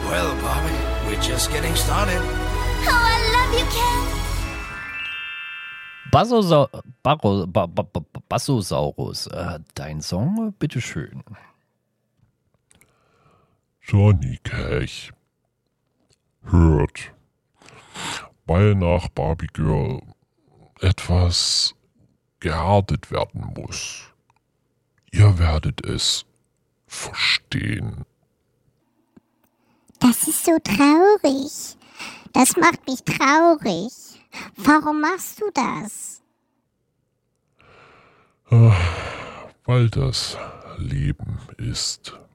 Well, Bobby, we're just getting started. Oh, I love you, Ken. Bassosaurus, dein Song, bitteschön. Johnny Cash hört, weil nach Barbie Girl etwas gehärtet werden muss. Ihr werdet es verstehen. Das ist so traurig. Das macht mich traurig. Warum machst du das? Weil das Leben ist.